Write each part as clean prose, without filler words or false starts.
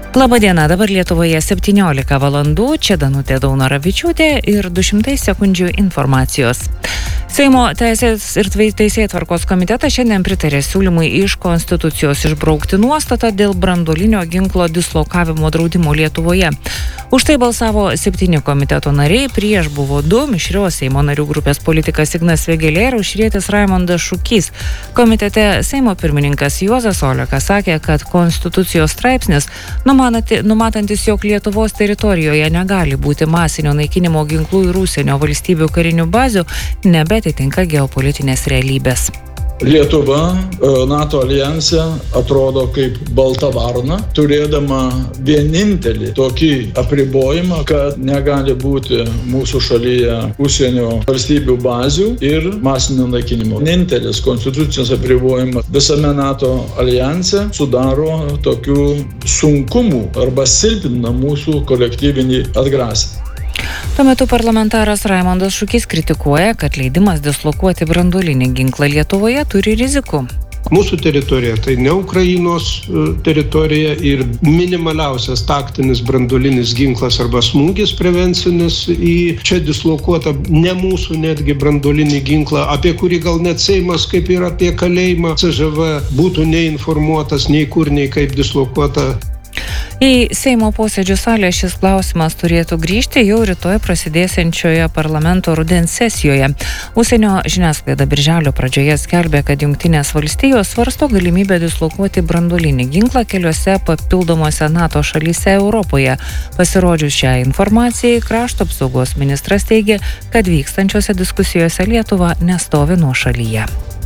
Labadiena, dabar Lietuvoje 17 valandų, čia Danutė Daunoravičiūtė ir 200 sekundžių informacijos. Seimo Teisės ir Teisėtvarkos komitetas šiandien pritarė siūlymui iš Konstitucijos išbraukti nuostatą dėl branduolinio ginklo dislokavimo draudimo Lietuvoje. Už tai balsavo 7 komiteto nariai, prieš buvo 2 mišrios Seimo narių grupės politikas Ignas Vėgėlė ir aušrietis Raimondas Šukys. Komitete Seimo pirmininkas Juozas Olekas sakė, kad Konstitucijos straipsnis numatantis, jog Lietuvos teritorijoje negali būti masinio naikinimo ginklų ir užsienio valstybių karinių bazių, nebeatitinka geopolitinės realybės. Lietuva NATO aljanse atrodo kaip balta varna, turėdama vienintelį tokį apribojimą, kad negali būti mūsų šalyje užsienio valstybių bazių ir masinio naikinimo. Vienintelis konstitucinis apribojimas visame NATO aljanse sudaro tokių sunkumų arba silpnina mūsų kolektyvinį atgrasymą. Tuo metu parlamentaras Raimondas Šukys kritikuoja, kad leidimas dislokuoti branduolinį ginklą Lietuvoje turi rizikų. Mūsų teritorija tai ne Ukrainos teritorija ir minimaliausias taktinis branduolinis ginklas arba smūgis prevencinis į čia dislokuotą ne mūsų netgi branduolinį ginklą, apie kurį gal net Seimas kaip ir apie kalėjimą CŽV būtų neinformuotas nei kur, nei kaip dislokuota. Į Seimo posėdžių salę šis klausimas turėtų grįžti jau rytoj prasidėsiančioje parlamento rudens sesijoje. Užsienio žiniasklaida birželio pradžioje skelbė, kad Jungtinės valstijos svarsto galimybę dislokuoti branduolinį ginklą keliose papildomose NATO šalyse Europoje. Pasirodžius šią informaciją, krašto apsaugos ministras teigė, kad vykstančiose diskusijose Lietuva nestovi nuošalyje.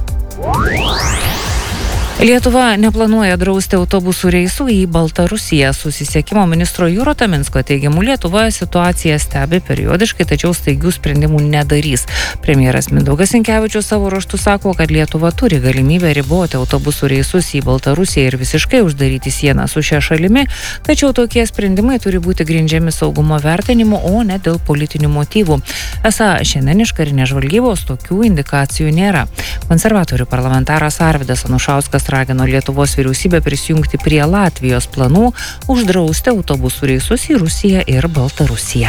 Lietuva neplanuoja drausti autobusų reisų į Baltarusiją. Susisiekimo ministro Jūro Taminsko teigimu, Lietuva situaciją stebi periodiškai, tačiau staigių sprendimų nedarys. Premjeras Mindaugas Sinkevičius savo ruožtu sako, kad Lietuva turi galimybę riboti autobusų reisus į Baltarusiją ir visiškai uždaryti sieną su šia šalimi, tačiau tokie sprendimai turi būti grindžiami saugumo vertinimu, o ne dėl politinių motyvų. Esą šiandien iš karinės žvalgybos tokių indikacijų nėra. Konservatorių parlamentaras Arvydas Anušauskas ragino Lietuvos vyriausybę prisijungti prie Latvijos planų uždrausti autobusų reisus į Rusiją ir Baltarusiją.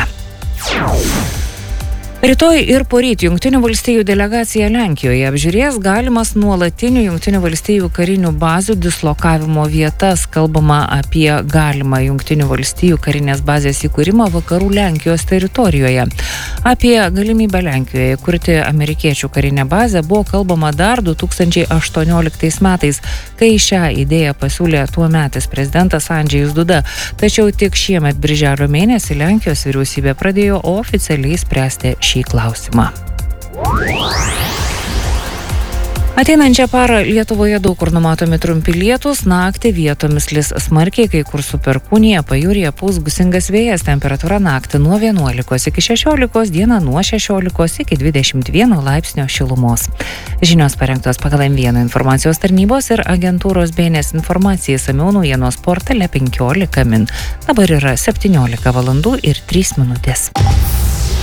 Rytoj ir poryt Jungtinių valstijų delegacija Lenkijoje apžiūrės galimas nuolatinių Jungtinių valstijų karinių bazių dislokavimo vietas. Kalbama apie galimą Jungtinių valstijų karinės bazės įkūrimą vakarų Lenkijos teritorijoje. Apie galimybę Lenkijoje įkurti amerikiečių karinę bazę buvo kalbama dar 2018 metais, kai šią idėją pasiūlė tuometis prezidentas Andžejus Duda. Tačiau tik šiemet birželio mėnesį Lenkijos vyriausybė pradėjo oficialiai spręsti šį klausimą. Ateinančią parą Lietuvoje daug kur numatomi trumpi lietūs, naktį vietomis lis smarkiai, kai kur su perkūnija, pajūryje pūs gūsingas vėjas, temperatūra naktį nuo 11 iki 16, dieną nuo 16 iki 21 laipsnio šilumos. Žinios parengtos pagal M1 informacijos tarnybos ir agentūros BNS informacijai išsamiau naujienos portale 15 min. Dabar yra 17 valandų ir 3 minutės.